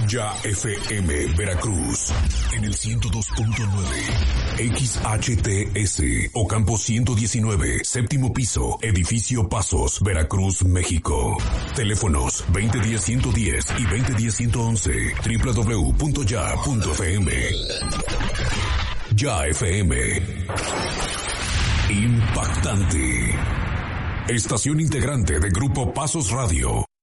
Ya FM Veracruz en el 102.9 XHTS Ocampo 119, séptimo piso, edificio Pasos, Veracruz, México. Teléfonos 2010-110 y 2010-111, www.ya.fm. Ya FM. Impactante. Estación integrante de Grupo Pasos Radio.